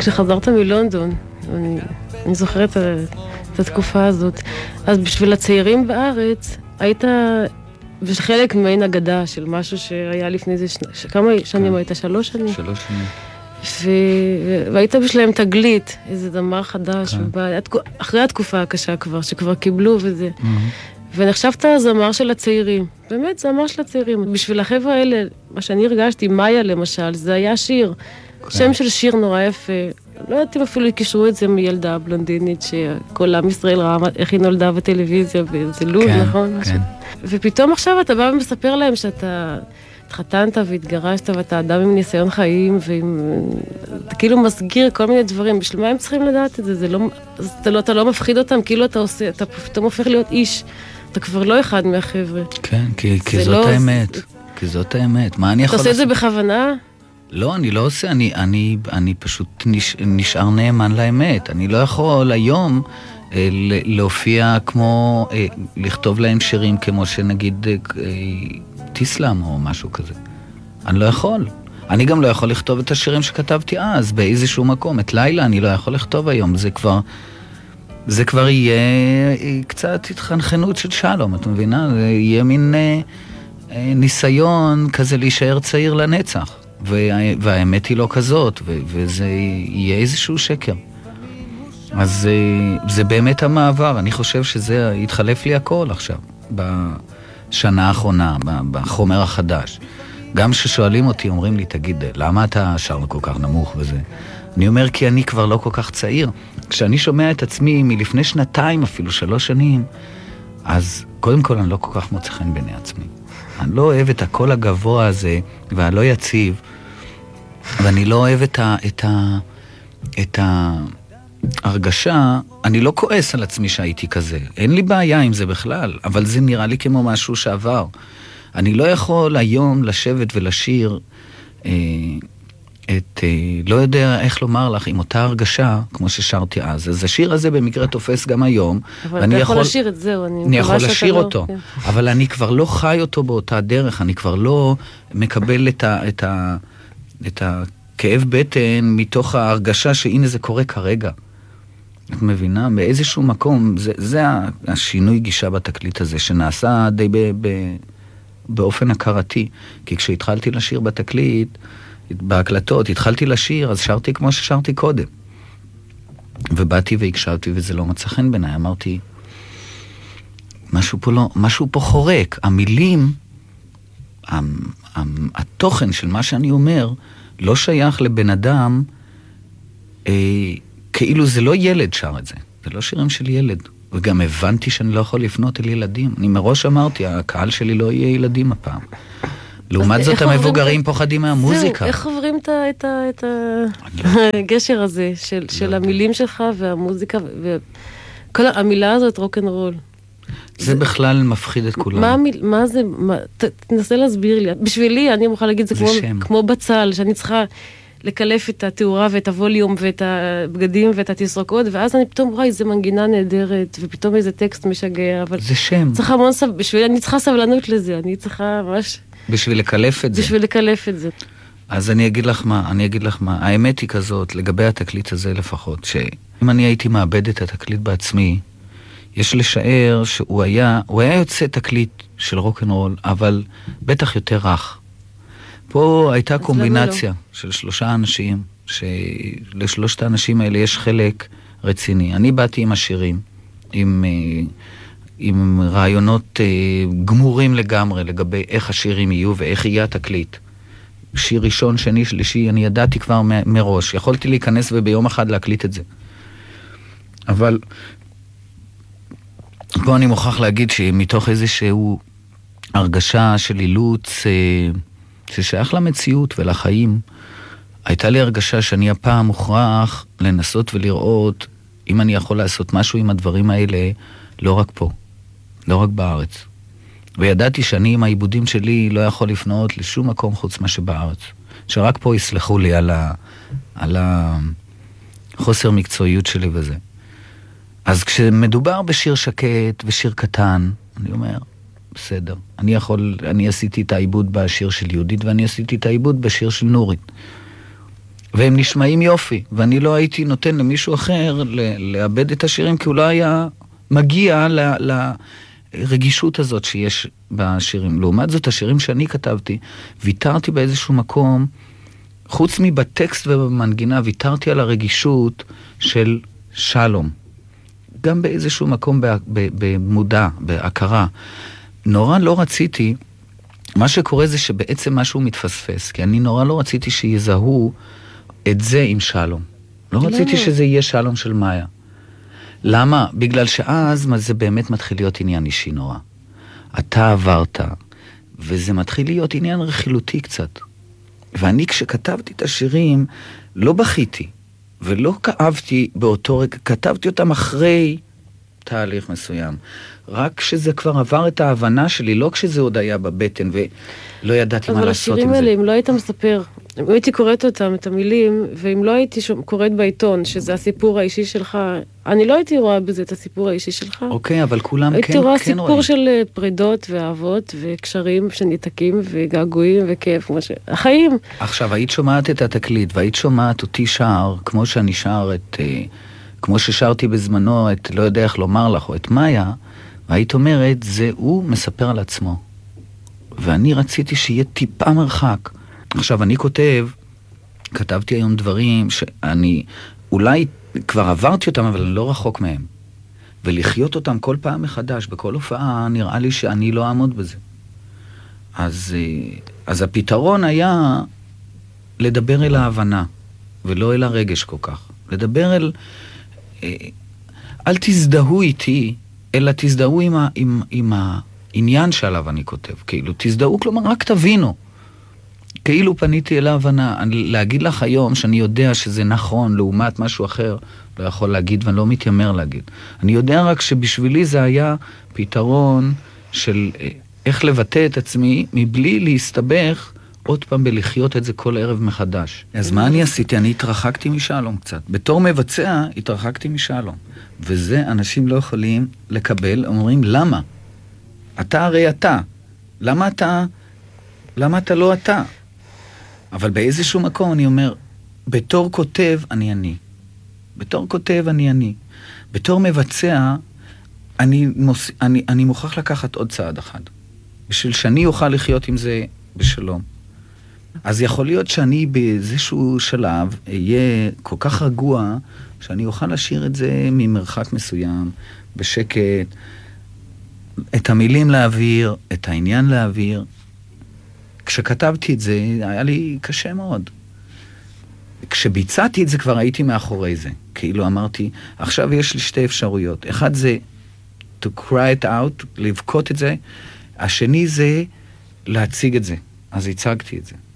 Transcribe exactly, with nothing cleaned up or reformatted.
כשחזרת מלונדון, אני, אני זוכרת את התקופה הזאת, אז בשביל הצעירים בארץ, היית חלק מעין אגדה של משהו שהיה לפני זה, שני, כמה שנים היית? שלוש שנים? שלוש שנים. ו... והיית בשלהם תגלית, איזה דמר חדש, ובא... אחרי התקופה הקשה כבר, שכבר קיבלו וזה. Mm-hmm. ונחשבת זמר של הצעירים, באמת זמר של הצעירים. בשביל החבר'ה האלה, מה שאני הרגשתי, מאיה למשל, זה היה שיר, okay. שם של שיר נורא יפה. לא יודעת אם אפילו קישרו את זה מילדה בלונדינית, שכל עם ישראל ראה איך היא נולדה בטלוויזיה, וזה לול, כן, נכון? כן. ופתאום עכשיו אתה בא ומספר להם שאתה התחתנת והתגרשת, ואתה אדם עם ניסיון חיים, ואתה כאילו מסגיר כל מיני דברים. בשביל מה הם צריכים לדעת את זה? זה לא, אתה לא, אתה לא מפחיד אותם, כאילו אתה עושה, אתה פתאום הופך להיות איש. אתה כבר לא אחד מהחבר'ה. כן, כי, כי זאת לא, האמת. זה... כי זאת האמת. מה אני יכול... אתה עושה את זה בכוונה? לא, אני לא עושה. אני, אני, אני פשוט נש, נשאר נאמן לאמת. אני לא יכול היום אה, להופיע כמו, אה, לכתוב להם שירים כמו שנגיד אה, טיסלאם או משהו כזה. אני לא יכול. אני גם לא יכול לכתוב את השירים שכתבתי אז, באיזשהו מקום. את לילה אני לא יכול לכתוב היום. זה כבר... זה כבר יהיה קצת התחנחנות של שלום, את מבינה? זה יהיה מין אה, אה, ניסיון כזה להישאר צעיר לנצח. וה, והאמת היא לא כזאת, ו, וזה יהיה איזשהו שקר. אז אה, זה באמת המעבר. אני חושב שזה התחלף לי הכל עכשיו, בשנה האחרונה, בחומר החדש. גם ששואלים אותי, אומרים לי, תגיד, למה אתה שר כל כך נמוך וזה? אני אומר, כי אני כבר לא כל כך צעיר. כשאני שומע את עצמי מלפני שנתיים, אפילו שלוש שנים, אז קודם כל אני לא כל כך מוצא חן בעיני עצמי. אני לא אוהב את הקול הגבוה הזה, והלא יציב, ואני לא אוהב את ה... את ה... את ההרגשה, אני לא כועס על עצמי שהייתי כזה. אין לי בעיה עם זה בכלל, אבל זה נראה לי כמו משהו שעבר. אני לא יכול היום לשבת ולשיר... אה, את, לא יודע איך לומר לך, עם אותה הרגשה, כמו ששרתי אז. אז השיר הזה במקרה תופס גם היום. אבל אתה יכול לשיר את זהו. אני יכול לשיר אותו. אבל אני כבר לא חי אותו באותה דרך, אני כבר לא מקבל את ה, את ה, את הכאב בטן מתוך ההרגשה שהנה זה קורה כרגע. את מבינה? באיזשהו מקום, זה, זה השינוי גישה בתקליט הזה, שנעשה די ב, ב, באופן הכרתי. כי כשהתחלתי לשיר בתקליט, בהקלטות, התחלתי לשיר, אז שרתי כמו ששרתי קודם. ובאתי והקשבתי, וזה לא מצא חן בעיניי. אמרתי, משהו פה לא, משהו פה חורק. המילים, התוכן של מה שאני אומר, לא שייך לבן אדם, אה, כאילו זה לא ילד שר את זה. זה לא שירים של ילד. וגם הבנתי שאני לא יכול לפנות אל ילדים. אני מראש אמרתי, הקהל שלי לא יהיה ילדים הפעם. לעומת זאת המבוגרים פוחדים מהמוזיקה. זהו, איך עוברים את הגשר הזה של המילים שלך והמוזיקה, וכל המילה הזאת רוק'נ'רול. זה בכלל מפחיד את כולם. מה זה, תנסה להסביר לי. בשבילי, אני מוכרחה להגיד, זה כמו בצל, שאני צריכה לקלף את התאורה ואת הווליום ואת הבגדים ואת התסרוקות, ואז אני פתאום רואה איזה מנגינה נהדרת, ופתאום איזה טקסט משגע, אבל... זה שם. צריך המון, בשבילי, אני צריכה סבלנות לזה, אני צריכה ממש... בשביל לקלף את זה. בשביל לקלף את זה. אז אני אגיד לך מה, אני אגיד לך מה, האמת היא כזאת, לגבי התקליט הזה לפחות, שאם אני הייתי מאבד את התקליט בעצמי, יש לשער שהוא היה, הוא היה יוצא תקליט של רוק'נ'רול, אבל בטח יותר רך. פה הייתה קומבינציה לא? של שלושה אנשים, שלשלושת האנשים האלה יש חלק רציני. אני באתי עם השירים, עם... עם רעיונות אה, גמורים לגמרי לגבי איך השירים יהיו ואיך יהיה התקליט. שיר ראשון, שני, שלישי, אני ידעתי כבר מ- מראש. יכולתי להיכנס וביום אחד להקליט את זה. אבל פה אני מוכרח להגיד שמתוך איזשהו הרגשה של אילוץ אה, ששייך למציאות ולחיים, הייתה לי הרגשה שאני הפעם מוכרח לנסות ולראות אם אני יכול לעשות משהו עם הדברים האלה, לא רק פה. לא רק בארץ. וידעתי שאני עם העיבודים שלי לא יכול לפנות לשום מקום חוץ מה שבארץ. שרק פה יסלחו לי על, ה, על החוסר מקצועיות שלי וזה. אז כשמדובר בשיר שקט ושיר קטן, אני אומר, בסדר. אני יכול, אני עשיתי את העיבוד בשיר של יהודית, ואני עשיתי את העיבוד בשיר של נורית. והם נשמעים יופי, ואני לא הייתי נותן למישהו אחר לאבד את השירים, כי הוא לא היה מגיע לרגישות הזאת שיש בשירים. לעומת זאת, השירים שאני כתבתי, ויתרתי באיזשהו מקום, חוץ מבטקסט ובמנגינה, ויתרתי על הרגישות של שלום. גם באיזשהו מקום במודע, בהכרה. נורא לא רציתי, מה שקורה זה שבעצם משהו מתפספס, כי אני נורא לא רציתי שיזהו את זה עם שלום. לא רציתי שזה יהיה שלום של מאיה. למה? בגלל שאז זה באמת מתחיל להיות עניין אישי נורא. אתה עברת, וזה מתחיל להיות עניין רכילותי קצת. ואני כשכתבתי את השירים, לא בכיתי, ולא כאבתי באותו רגע, כתבתי אותם אחרי תהליך מסוים. רק כשזה כבר עבר את ההבנה שלי, לא כשזה עוד היה בבטן, ולא ידעתי מה לעשות עם זה. אבל השירים האלה, אם לא היית מספר, אם הייתי קוראת אותם, את המילים, ואם לא הייתי קוראת בעיתון, שזה הסיפור האישי שלך, אני לא הייתי רואה בזה את הסיפור האישי שלך. אוקיי, אבל כולם כן, הייתי כן רואים. הייתי רואה סיפור של פרידות ואהבות, וקשרים שניתקים, וגעגועים, וכיף, כמו ש... החיים. עכשיו, היית שומעת את התקליט, והיית שומעת אותי שר, כמו שאני שר את... כמו ששרתי בזמנו את, לא יודע איך לומר לך, או את מאיה, והיית אומרת, זה הוא מספר על עצמו. ואני רציתי שיהיה טיפה מרחק. עכשיו, אני כותב, כתבתי היום דברים שאני, אולי כבר עברתי אותם, אבל אני לא רחוק מהם. ולחיות אותם כל פעם מחדש, בכל הופעה, נראה לי שאני לא אעמוד בזה. אז, אז הפתרון היה לדבר אל ההבנה, ולא אל הרגש כל כך. לדבר אל... אל תזדהו איתי, אלא תזדהו עם, ה, עם, עם העניין שעליו אני כותב. כאילו, תזדהו, כלומר, רק תבינו. כאילו פניתי אל ההבנה. להגיד לך היום שאני יודע שזה נכון, לעומת משהו אחר, לא יכול להגיד ואני לא מתיימר להגיד. אני יודע רק שבשבילי זה היה פתרון של איך לבטא את עצמי, מבלי להסתבך עוד פעם בלחיות את זה כל ערב מחדש. אז מה אני עשיתי? אני התרחקתי משלום קצת. בתור מבצע, התרחקתי משלום. וזה אנשים לא יכולים לקבל, אומרים, למה? אתה הרי אתה. למה אתה? למה אתה לא אתה? אבל באיזשהו מקום אני אומר, בתור כותב, אני אני. בתור כותב, אני אני. בתור מבצע, אני, מוס... אני, אני מוכרח לקחת עוד צעד אחד. בשביל שאני אוכל לחיות עם זה בשלום. אז יכול להיות שאני באיזשהו שלב אהיה כל כך רגוע, שאני אוכל לשיר את זה ממרחק מסוים, בשקט, את המילים להעביר, את העניין להעביר. כשכתבתי את זה, היה לי קשה מאוד. כשביצעתי את זה, כבר הייתי מאחורי זה. כאילו אמרתי, עכשיו יש לי שתי אפשרויות. אחד זה to cry it out, לבכות את זה. השני זה להציג את זה. אז הצגתי את זה.